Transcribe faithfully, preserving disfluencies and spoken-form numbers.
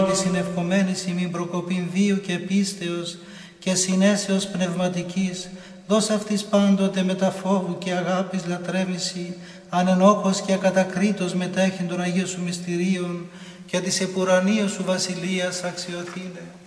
όλη συνευκομένης ημίν προκοπήν βίου και πίστεως και συνέσεως πνευματικής, δώσ' αυτής πάντοτε με τα φόβου και αγάπης λατρεύηση, ανενόχος και ακατακρίτως μετέχει των Αγίων σου μυστηρίων και της επουρανίου σου βασιλείας αξιοθήνε.